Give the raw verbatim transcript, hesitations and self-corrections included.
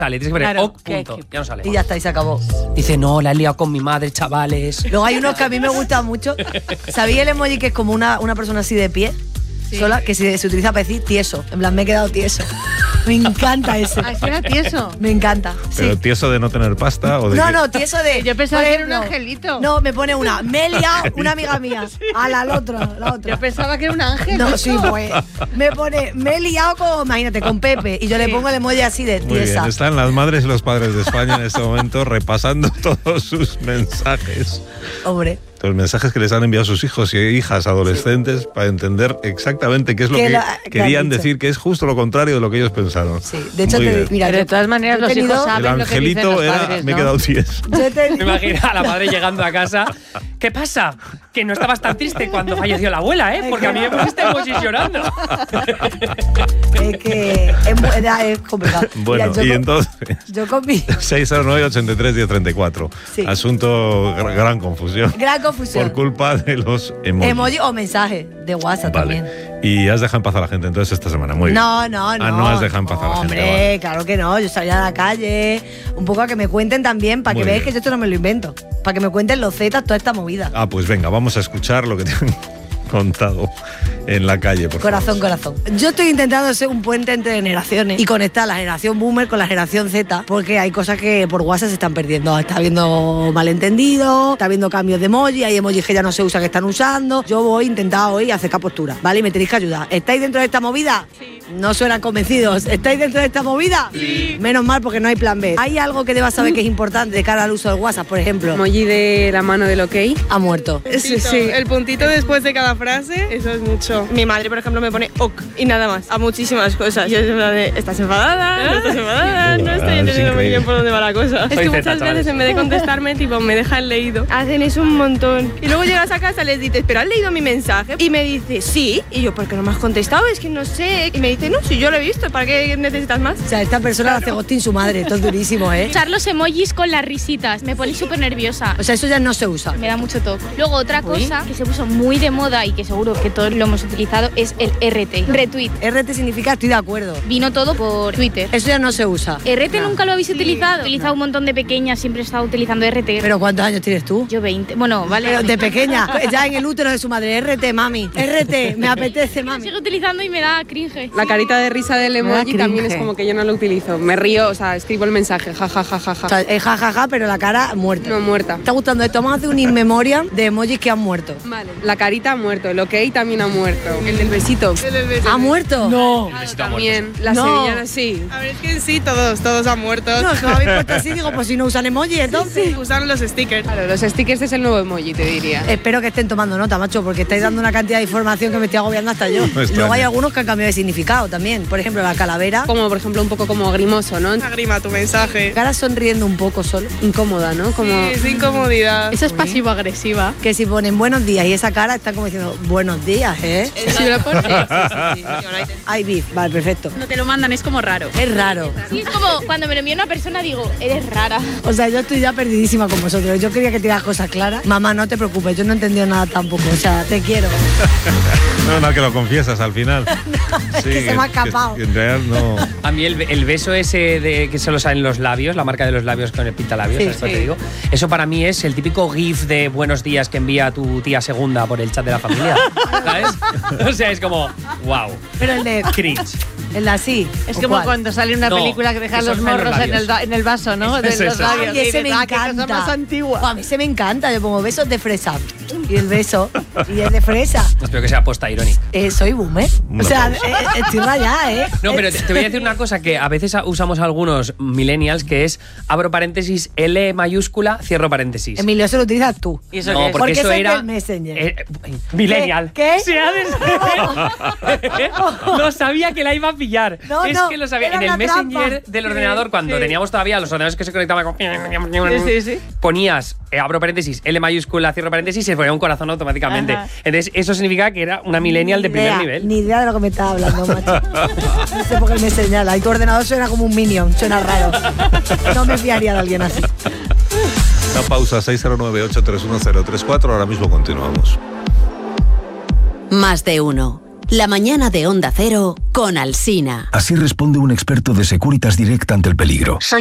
sale, tienes que poner Claro, ok, punto, que- ya no sale. Y ya está, y se acabó. Dice, no, la he liado con mi madre, chavales. Luego hay unos que a mí me gustan mucho. ¿Sabéis el emoji que es como una, una persona así de pie? Sí. Sola, que se, se utiliza para decir tieso. En plan, me he quedado tieso. Me encanta ese. Ah, suena tieso. Me encanta. Pero Sí. tieso de no tener pasta o de No, qué? no, tieso de. Yo pensaba por que era un ejemplo, angelito. No, me pone una. Me he liado una amiga mía. A la, la otra, la otra. Yo pensaba que era un ángel. No, sí, pues. Me pone, me he liado con, imagínate, con Pepe. Y yo le Sí. pongo el emoji así de Muy bien, tiesa. están las madres y los padres de España en este momento repasando todos sus mensajes. Hombre. Los mensajes que les han enviado sus hijos y hijas adolescentes para entender exactamente qué es lo Que que, la- que querían han dicho. decir, que es justo lo contrario de lo que ellos pensaron. Sí, de hecho, Muy te, bien. mira, Pero yo- de todas maneras yo he los tenido- hijos El saben lo que dicen angelito los era, padres, me he ¿no? quedado tieso. yo he tenido- Me imagino a la madre llegando a casa. ¿Qué pasa? Que no estabas tan triste cuando falleció la abuela, ¿eh? Porque a mí me pusiste emojis llorando. Es que es, mu- era- es complicado. Bueno, Mira, yo y con- entonces Yo con mi. seis cero nueve, ochenta y tres, diez treinta y cuatro. Sí. Asunto gr- gran confusión. Gran confusión. Por culpa de los emojis. Emoji o mensaje de WhatsApp Vale. también. Y has dejado en paz a la gente entonces esta semana. Muy bien. No, no, no. Ah, no has dejado en paz a la gente. Hombre, vale. claro que no. Yo salía a la calle, un poco a que me cuenten también, para Muy que veáis bien. que yo esto no me lo invento. Para que me cuenten los zetas, toda esta movida. Ah, pues venga, vamos a escuchar lo que te han contado en la calle, por Corazón, favor. corazón. Yo estoy intentando ser un puente entre generaciones y conectar la generación boomer con la generación Z, porque hay cosas que por WhatsApp se están perdiendo. Está habiendo malentendidos, está habiendo cambios de emoji, hay emojis que ya no se usan que están usando. Yo voy a intentar hoy acercar postura, ¿vale? Y me tenéis que ayudar. ¿Estáis dentro de esta movida? Sí. No suenan convencidos. ¿Estáis dentro de esta movida? Sí. Menos mal porque no hay plan B. ¿Hay algo que debas saber que es importante de cara al uso del WhatsApp, por ejemplo? Emoji de la mano del ok. Ha muerto. Sí, sí. El puntito después de cada frase, eso es mucho. Mi madre, por ejemplo, me pone ok y nada más. A muchísimas cosas. Yo siempre de, ¿estás enfadada? ¿No estás enfadada? No estoy Ah, es entendiendo muy increíble. bien por dónde va la cosa. Es Soy que zeta, muchas chavales. veces en vez de contestarme, tipo, me dejan leído. Hacen eso un montón. Y luego llegas a casa y les dices, ¿pero has leído mi mensaje? Y me dice, sí. Y yo, ¿por qué no me has contestado? Es que no sé. Y me dice, no, si yo lo he visto, ¿para qué necesitas más? O sea, esta persona le hace ghosting su madre. Esto es durísimo, ¿eh? Usar los emojis con las risitas. Me pone súper nerviosa. O sea, eso ya no se usa. Me da mucho toque. Luego otra cosa que se puso muy de moda y que seguro que todos lo hemos utilizado es el R T. Retweet. R T significa estoy de acuerdo. Vino todo por Twitter. Eso ya no se usa. R T nunca lo habéis utilizado. He utilizado un montón de pequeñas, siempre he estado utilizando R T. ¿Pero cuántos años tienes tú? Yo veinte. Bueno, vale. Pero de pequeña, ya en el útero de su madre. R T, mami. R T, me apetece, Lo mami. sigo utilizando y me da cringe. La carita de risa del Me da emoji también cringe. es como que yo no lo utilizo. Me río, o sea, escribo el mensaje, ja, ja, ja, ja, ja. O sea, es jajaja, pero la cara muerta. No, muerta. ¿Te está gustando esto? Vamos a hacer un in memoriam de emojis que han muerto. Vale. La carita ha muerto, el ok también ha muerto. El del besito. El del besito. ¿Ha muerto? No. Besito a También. La No. sevillana sí. A ver, es que sí, todos, todos han muerto. No, es que me habéis puesto así, digo, pues si no usan emojis, entonces. Usaron los stickers. Claro, los stickers es el nuevo emoji, te diría. Espero que estén tomando nota, macho, porque estáis dando una cantidad de información que me estoy agobiando hasta yo. extraña. Luego hay algunos que han cambiado de significado también. Por ejemplo, la calavera. Como, por ejemplo, un poco como grimoso, ¿no? Agrima tu mensaje. Cara sonriendo un poco solo. Incómoda, ¿no? Como... Sí, es incomodidad. Eso es pasivo-agresiva. Que si ponen buenos días y esa cara están como diciendo buenos días, ¿eh? Si lo pones. Hay beef, vale, perfecto. No te lo mandan, es como raro. Es raro. Sí, es como cuando me lo envía una persona digo, eres rara. O sea, yo estoy ya perdidísima con vosotros. Yo quería que tiras cosas claras. Mamá, no te preocupes, yo no he entendido nada tampoco. O sea, te quiero. No, no, que lo confiesas al final. Es que se me ha escapado. que en realidad no. A mí el, el beso ese de que solo sale en los labios, la marca de los labios con el pintalabios, Sí, ¿sabes lo que sí. te digo? Eso para mí es el típico gif de buenos días que envía tu tía segunda por el chat de la familia, ¿sabes? O sea, es como, wow, Pero el de. cringe. El de así. Es ¿o como cuál? cuando sale una No, película que deja eso los está en los morros en el, labios. da- en el vaso, ¿no? De Es los eso. labios. Ay, ese Y me dices, "Ah, qué cosa encanta. más antigua". Oh, a mí se me encanta. Yo pongo besos de fresa. Y el beso. Y el de fresa. Espero que sea posta irónica. Eh, soy boomer. Un O sea, aplauso. eh, eh, estoy rayada, ¿eh? No, pero te, te voy a decir una cosa que a veces a- usamos algunos millennials, que es abro paréntesis, L mayúscula, cierro paréntesis. Emilio, eso lo utilizas tú. ¿Y eso No, qué es? porque Porque eso ese es era del Messenger. eh, millennial. ¿Qué? Se ha des- Lo sabía que la iba a pillar. No, es no, que lo sabía. era En el una Messenger trampa. del Sí, ordenador, cuando sí. teníamos todavía los ordenadores que se conectaban con. Sí, sí. Ponías, eh, abro paréntesis, L mayúscula, cierro paréntesis, y se ponía un corazón automáticamente. Ajá. Entonces, eso significa que era una millennial de Ni primer idea, nivel. Ni idea de lo que me estaba hablando, macho. No sé por qué me señala. Y tu ordenador suena como un minion, suena raro. No me fiaría de alguien así. Una pausa, seis cero nueve, ocho tres uno cero tres cuatro. Ahora mismo continuamos. Más de uno. La mañana de Onda Cero con Alsina. Así responde un experto de Securitas Direct ante el peligro.